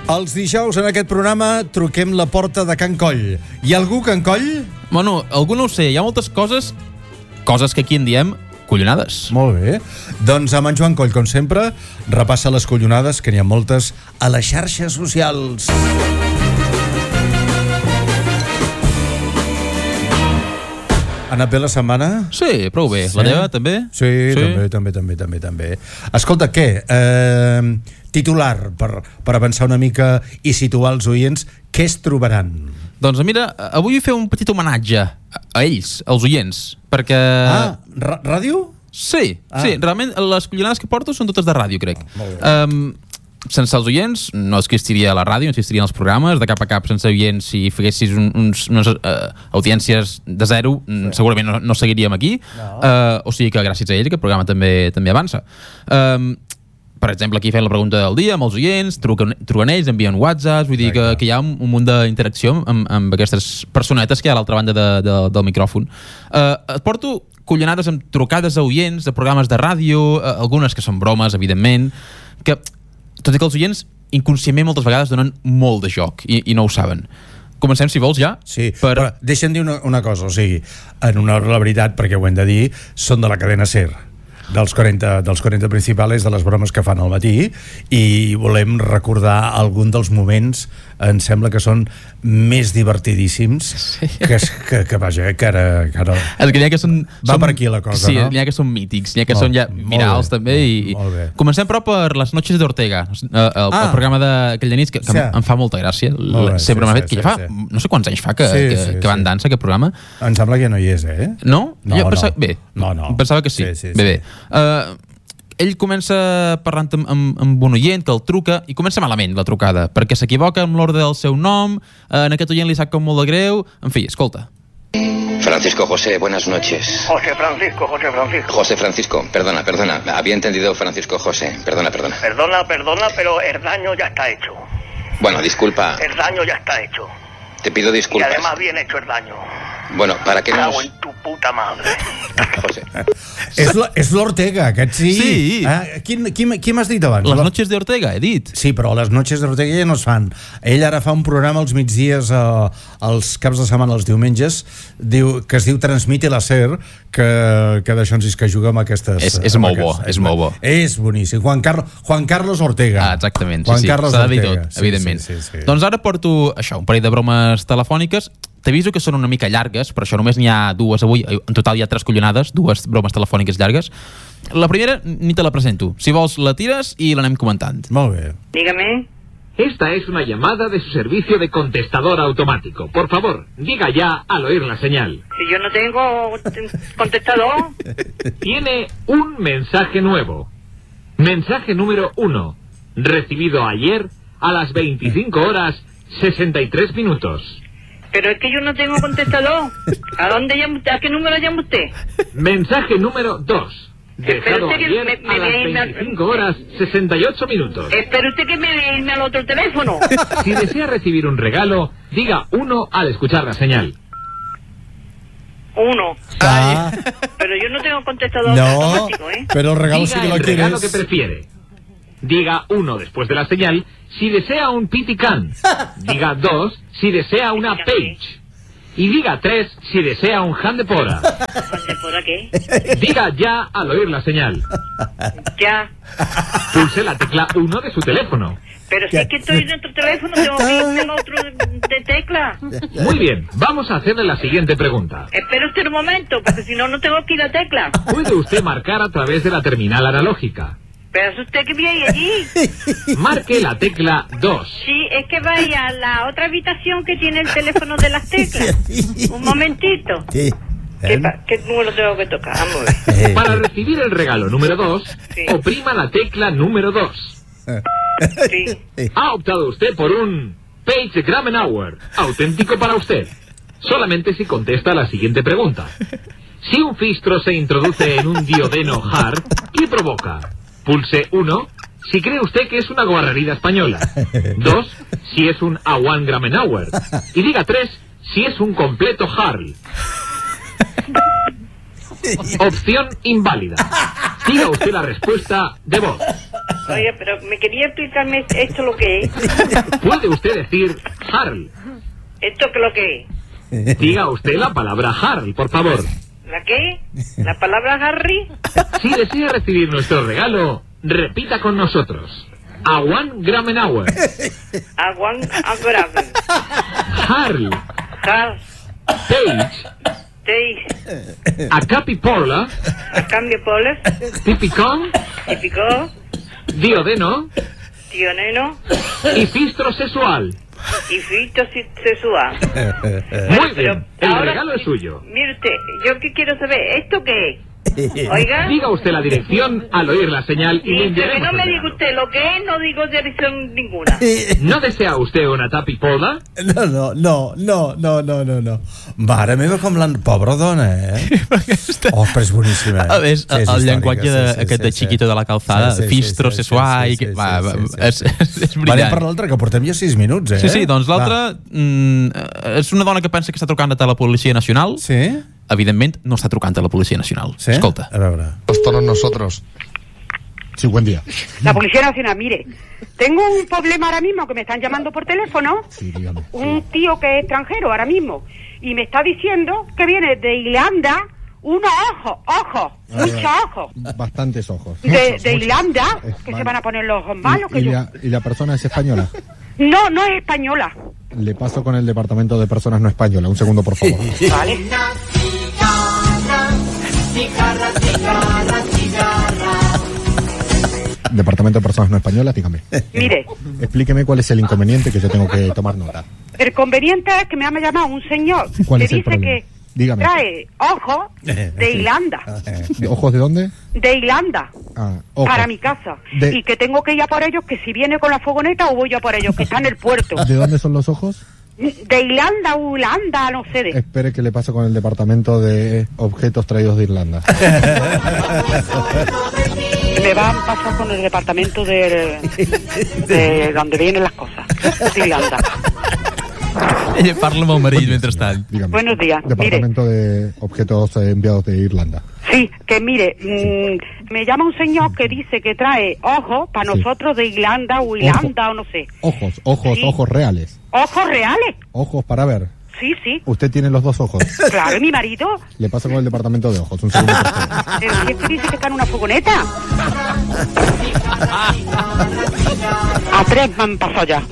Els dijous en aquest programa truquem la porta de Can Coll. Hi ha algú, Can Coll? Bueno, algú no ho sé, hi ha moltes coses que aquí en diem collonades. Molt bé. Doncs amb en Joan Coll, com sempre, repassa les collonades, que n'hi ha moltes, a les xarxes socials. Ha anat bé la setmana? Sí, prou bé. Sí. La teva, també? Sí, també. Escolta, què? Titular, per avançar una mica i situar els oients, què es trobaran? Doncs mira, avui vull fer un petit homenatge a ells, als oients, perquè... Ràdio? Sí, realment les collonades que porto són totes de ràdio, crec. Molt bé. Sense els oients no existiria la ràdio, no existirien els programes, de cap a cap sense oients, si fessis unes audiències de zero, segurament no seguiríem aquí, o sigui que gràcies a ells aquest programa també avança. Per exemple, aquí fem la pregunta del dia amb els oients, truquen ells, envien whatsapps, vull dir que hi ha un munt d'interacció amb aquestes personetes que hi ha a l'altra banda del micròfon. Porto collonades amb trucades a oients de programes de ràdio, algunes que són bromes, evidentment, que tot i que els oients inconscientment moltes vegades donen molt de joc i no ho saben. Comencem, si vols, ja? Sí, però deixa'm dir una cosa, o sigui, en honor a la veritat, perquè ho hem de dir, són de la cadena SER, dels 40 principals, de les bromes que fan al matí, i volem recordar algun dels moments, em sembla que són més divertidíssims, que vaja, que ara és que n'hi ha que són per aquí la cosa, sí, no? N'hi ha que són mítics, n'hi ha que són ja virals, també, i comencem però per les noches d'Ortega, el programa d'aquell de nit que em fa molta gràcia, sempre m'ha fet, que ja fa, no sé quants anys fa que van dansa aquest programa. Em sembla que ja no hi és, No? Jo pensava que sí. Bé. Ell comença parlant amb un oient que el truca i comença malament la trucada perquè s'equivoca amb l'ordre del seu nom, en aquest oient li sap com molt de greu, en fi, escolta. Francisco José, buenas noches. José Francisco. José Francisco, perdona, había entendido Francisco José, perdona. Perdona, pero el daño ya está hecho. Bueno, disculpa. El daño ya está hecho. Te pido disculpas. Y además bien hecho el daño. Bueno, ¿para qué nos...? Cago en tu puta madre. José. És l'Ortega, aquest sí. Sí. Qui m'has dit abans? Les noches d'Ortega, he dit. Sí, però les noches d'Ortega ja no es fan. Ell ara fa un programa als migdies, als caps de setmana, els diumenges, que es diu Transmite la SER, que d'això ens és que juga amb aquestes... És molt bo, és molt bo. És boníssim. Juan Carlos Ortega. Exactament, sí. S'ha de dir tot, evidentment. Sí. Doncs ara porto això, un parell de bromes telefòniques. T'aviso que són una mica llargues, per això només n'hi ha dues avui. En total hi ha 3 collonades, 2 bromes telefòniques llargues. La primera ni te la presento. Si vols la tires i l'anem comentant. Molt bé. Dígame. Esta es una llamada de su servicio de contestador automático. Por favor, diga ya al oír la señal. Si yo no tengo contestador. Tiene un mensaje nuevo. Mensaje número 1. Recibido ayer a las 25 horas 63 minutos. Pero es que yo no tengo contestador. ¿A dónde llama usted? ¿A qué número llama usted? Mensaje número 2. Dejado ayer a las 25 horas 68 minutos. Espera usted que me voy a irme al otro teléfono. Si desea recibir un regalo, diga 1 al escuchar la señal. 1. Pero yo no tengo contestador automático, pero el regalo sí que lo quieres. Diga el regalo que prefiere. Diga 1 después de la señal si desea un Pitican. Diga 2 si desea una Page. Y diga 3 si desea un Handepora. ¿Handepora qué? Diga ya al oír la señal. Ya. Pulse la tecla 1 de su teléfono. Pero si es que estoy en otro teléfono, tengo que irme al otro de tecla. Muy bien, vamos a hacerle la siguiente pregunta. Espera usted un momento, porque si no, no tengo que ir a tecla. ¿Puede usted marcar a través de la terminal analógica? Pero es usted que viene allí. Marque la tecla 2. Sí, es que vaya a la otra habitación que tiene el teléfono de las teclas. Un momentito. Sí. ¿Qué número tengo que tocar? Vamos a ver. Para recibir el regalo número 2, oprima la tecla número 2. Sí. Ha optado usted por un Page Gramenauer, auténtico para usted. Solamente si contesta la siguiente pregunta. Si un fistro se introduce en un diodeno HAR, ¿qué provoca? Pulse 1 si cree usted que es una guarrerida española. 2 si es un A1 Gramenauer. Y diga 3 si es un completo Harl. Opción inválida. Diga usted la respuesta de voz. Oye, pero ¿me quería explicarme esto lo que es? Puede usted decir Harl. ¿Esto qué lo que es? Diga usted la palabra Harl, por favor. ¿La qué? ¿La palabra Harry? Si desea recibir nuestro regalo, repita con nosotros. A 1 Gramenauer. Aguan, agraven. Harl. Har, Page. teis, A Capipola. a cambio poles, Tipicón. típico, Diodeno. tío neno, Y fistro sexual. y fito sexual. Muy Pero bien. El ahora, regalo es suyo. Mire usted, yo que quiero saber, ¿esto qué es? Oiga, Diga usted la dirección al oír la señal y le que enviaremos no el me regalo. diga usted lo que es, no digo dirección ninguna. ¿No desea usted una tapipoda? No. Mare meva, com l'han... Pobra dona, Oh, però és boníssima. A més, Sí, és el històrica, llenguatge aquest de Chiquito de la Calzada, Fistro, Sessuà, és Anem brillant. per l'altre, que portem ja 6 minuts, Sí, doncs l'altra és una dona que pensa que està trucant a la Policia Nacional. Sí? Evidentment, no està trucant a la Policia Nacional. Sí? Escolta. A veure. Todos nosotros. Sí, buen día. La Policía Nacional, mire, tengo un problema ahora mismo que me están llamando por teléfono, Sí, dígame. un tío que es extranjero ahora mismo, y me está diciendo que viene de Irlanda unos ojos, muchos ojos, Bastantes ojos. de Muchos. Irlanda, que Vale. se van a poner los ojos malos, que ¿Y yo... la persona es española? No, no es española. Le paso con el departamento de personas no españolas. Un segundo, por favor. Vale. Departamento de personas no españolas, dígame. Mire, Explíqueme cuál es el inconveniente que yo tengo que tomar nota. el conveniente es que me ha llamado un señor ¿Cuál que es el dice problema? que Dígame. trae ojos de Irlanda, ¿Ojos de dónde? de Irlanda. Ah, ojos. Para mi casa. De- Y que tengo que ir a por ellos, que si viene con la fogoneta o voy yo a por ellos, que está en el puerto. ¿De dónde son los ojos? De Irlanda, Holanda, no sé de. Espere que le paso con el departamento de objetos traídos de Irlanda. Me van a pasar con el departamento de donde vienen las cosas. De Irlanda. Ella parla amb el marit mentrestant. Dígame. Buenos días. Departamento de objetos enviados de Irlanda. Sí, que mire, me llama un señor que dice que trae ojos para Sí. nosotros de Irlanda, Holanda o no sé. Ojos Sí. ojos reales. ¿Ojos reales? Ojos para ver. Sí, sí. Usted tiene los dos ojos. Claro, ¿y mi marido? Le paso con el departamento de ojos. Un segundo, por favor. Pero si es que dice que está en una fogoneta. A 3 me han pasado ya.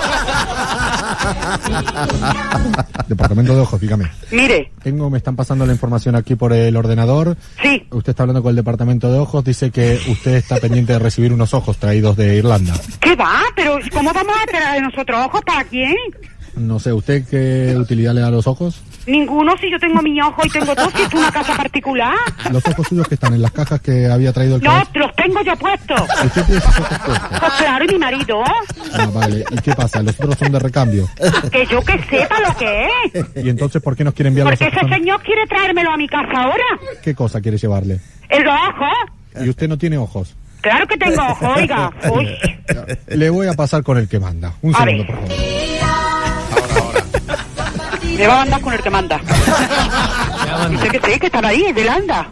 Departamento de ojos, dígame. Mire, Me están pasando la información aquí por el ordenador. sí. Usted está hablando con el departamento de ojos. Dice que usted está pendiente de recibir unos ojos traídos de Irlanda. ¿Qué va? Pero ¿cómo vamos a traer nosotros ojos? ¿Para quién? No sé, ¿usted qué utilidad le da a los ojos? Ninguno, si yo tengo mi ojo y tengo todo, si es una casa particular. Los ojos suyos que están en las cajas que había traído el No, caballero. los tengo yo puestos. Usted tiene sus ojos puestos. Pues claro, y mi marido. Ah, vale. ¿Y qué pasa? Los otros son de recambio. Que yo que sepa lo que es. ¿Y entonces por qué nos quiere enviar los Porque ojos? ese señor quiere traérmelo a mi casa ahora. ¿Qué cosa quiere llevarle? ¿El ojo? ¿Y usted no tiene ojos? Claro que tengo ojo, oiga. Uy. Le voy a pasar con el que manda. Un A segundo, ver. por favor. Me va a mandar con el que manda. Dice que sí, que están ahí, de Irlanda.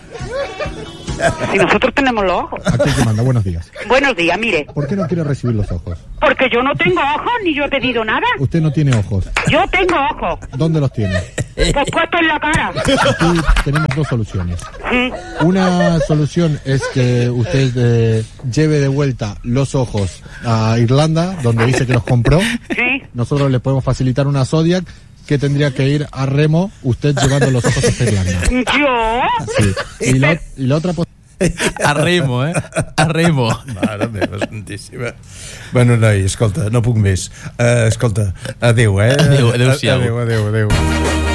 Si nosotros tenemos los ojos. Aquí el que manda. Buenos días. Buenos días, mire. ¿Por qué no quiere recibir los ojos? Porque yo no tengo ojos, ni yo he pedido nada. Usted no tiene ojos. Yo tengo ojos. ¿Dónde los tiene? Pues puesto en la cara. Aquí tenemos dos soluciones. Sí. Una solución es que usted lleve de vuelta los ojos a Irlanda, donde dice que los compró. Sí. Nosotros le podemos facilitar una Zodiac que tendría que ir a remo, usted llevando los ojos a Irlanda. ¿Yo? Sí. Y la otra A remo, A remo. Mare meva, santíssima. Bueno, noi, escolta, no puc més. Escolta, adéu, Adéu, adéu-siau. Adéu.